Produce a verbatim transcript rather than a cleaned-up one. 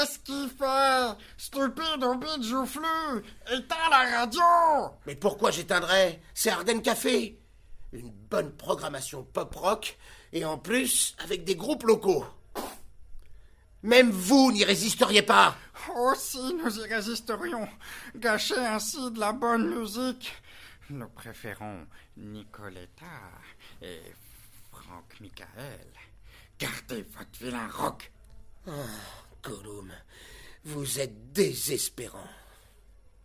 Qu'est-ce qu'il fait? Stupide au bide joufflu! Éteins la radio! Mais pourquoi j'éteindrais? C'est Ardennes Café. Une bonne programmation pop-rock, et en plus, avec des groupes locaux. Même vous n'y résisteriez pas. Oh si, nous y résisterions. Gâcher ainsi de la bonne musique. Nous préférons Nicoletta et Franck Michael. Gardez votre vilain rock. Oh, Gollum, vous êtes désespérant.